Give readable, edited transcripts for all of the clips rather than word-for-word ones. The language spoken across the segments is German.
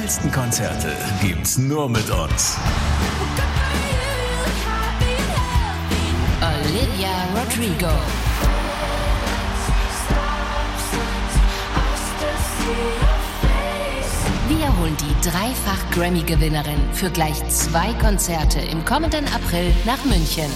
geilsten Konzerte gibt's nur mit uns. Olivia Rodrigo. Wir holen die Dreifach-Grammy-Gewinnerin für gleich 2 Konzerte im kommenden April nach München.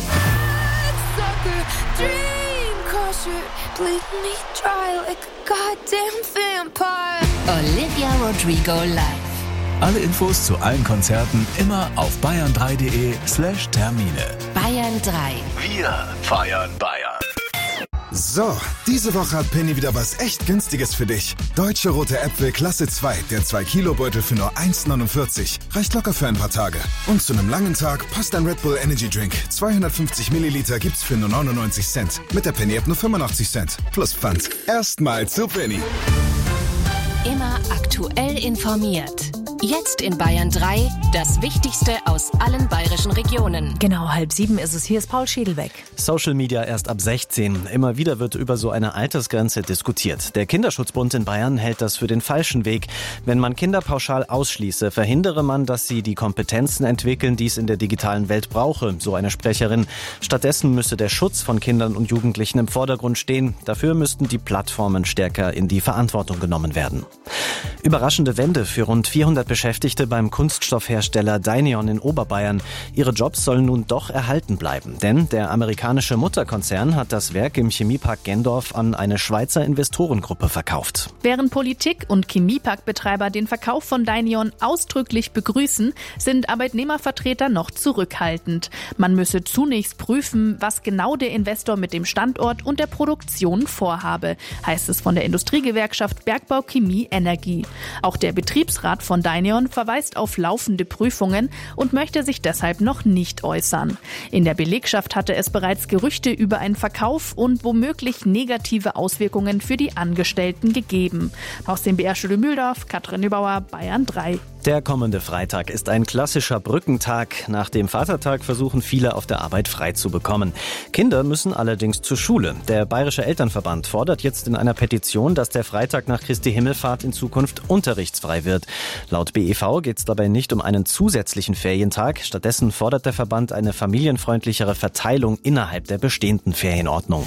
Olivia Rodrigo live. Alle Infos zu allen Konzerten immer auf bayern3.de/Termine. Bayern 3. Wir feiern Bayern. So, diese Woche hat Penny wieder was echt Günstiges für dich. Deutsche Rote Äpfel Klasse 2, der 2-Kilo-Beutel für nur 1,49. Reicht locker für ein paar Tage. Und zu einem langen Tag passt ein Red Bull Energy Drink. 250 Milliliter gibt's für nur 99 Cent. Mit der Penny-App nur 85 Cent. Plus Pfand. Erstmal zu Penny. Immer aktuell informiert. Jetzt in Bayern 3, das Wichtigste aus allen bayerischen Regionen. Genau, 6:30 ist es. Hier ist Paul Schädelbeck. Social Media erst ab 16. Immer wieder wird über so eine Altersgrenze diskutiert. Der Kinderschutzbund in Bayern hält das für den falschen Weg. Wenn man Kinder pauschal ausschließe, verhindere man, dass sie die Kompetenzen entwickeln, die es in der digitalen Welt brauche, so eine Sprecherin. Stattdessen müsse der Schutz von Kindern und Jugendlichen im Vordergrund stehen. Dafür müssten die Plattformen stärker in die Verantwortung genommen werden. Überraschende Wende für rund 400 Beschäftigte beim Kunststoffhersteller Dyneon in Oberbayern. Ihre Jobs sollen nun doch erhalten bleiben, denn der amerikanische Mutterkonzern hat das Werk im Chemiepark Gendorf an eine Schweizer Investorengruppe verkauft. Während Politik und Chemieparkbetreiber den Verkauf von Dyneon ausdrücklich begrüßen, sind Arbeitnehmervertreter noch zurückhaltend. Man müsse zunächst prüfen, was genau der Investor mit dem Standort und der Produktion vorhabe, heißt es von der Industriegewerkschaft Bergbau Chemie Energie. Auch der Betriebsrat von Dyneon verweist auf laufende Prüfungen und möchte sich deshalb noch nicht äußern. In der Belegschaft hatte es bereits Gerüchte über einen Verkauf und womöglich negative Auswirkungen für die Angestellten gegeben. Aus dem BR-Studio Mühldorf, Katrin Nübauer, Bayern 3. Der kommende Freitag ist ein klassischer Brückentag. Nach dem Vatertag versuchen viele auf der Arbeit frei zu bekommen. Kinder müssen allerdings zur Schule. Der Bayerische Elternverband fordert jetzt in einer Petition, dass der Freitag nach Christi Himmelfahrt in Zukunft unterrichtsfrei wird. Laut BEV geht es dabei nicht um einen zusätzlichen Ferientag. Stattdessen fordert der Verband eine familienfreundlichere Verteilung innerhalb der bestehenden Ferienordnung.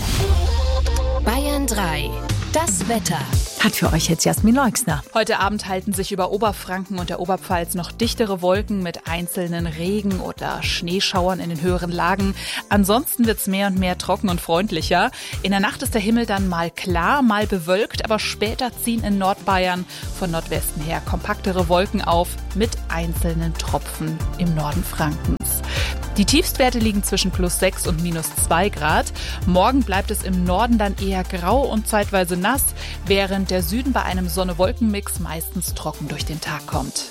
Bayern 3. Das Wetter. Hat für euch jetzt Jasmin Leuxner. Heute Abend halten sich über Oberfranken und der Oberpfalz noch dichtere Wolken mit einzelnen Regen- oder Schneeschauern in den höheren Lagen. Ansonsten wird's mehr und mehr trocken und freundlicher. In der Nacht ist der Himmel dann mal klar, mal bewölkt, aber später ziehen in Nordbayern von Nordwesten her kompaktere Wolken auf mit einzelnen Tropfen im Norden Frankens. Die Tiefstwerte liegen zwischen +6 und -2 Grad. Morgen bleibt es im Norden dann eher grau und zeitweise nass, während der Süden bei einem Sonne-Wolken-Mix meistens trocken durch den Tag kommt.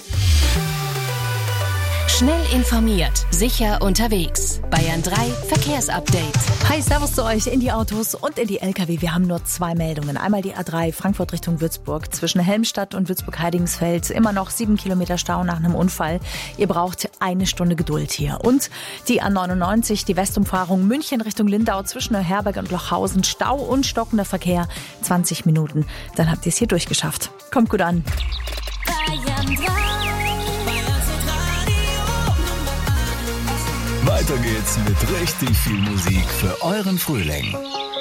Schnell informiert, sicher unterwegs. Bayern 3 Verkehrsupdate. Hi, servus zu euch in die Autos und in die LKW. Wir haben nur 2 Meldungen. Einmal die A3 Frankfurt Richtung Würzburg. Zwischen Helmstadt und Würzburg-Heidingsfeld immer noch 7 Kilometer Stau nach einem Unfall. Ihr braucht 1 Stunde Geduld hier. Und die A99, die Westumfahrung München Richtung Lindau zwischen Neuherberg und Lochhausen. Stau und stockender Verkehr. 20 Minuten. Dann habt ihr es hier durchgeschafft. Kommt gut an. Bayern 3. Weiter geht's mit richtig viel Musik für euren Frühling.